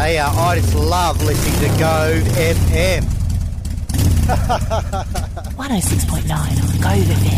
I just love listening to Gove FM. 106.9 on Gove FM.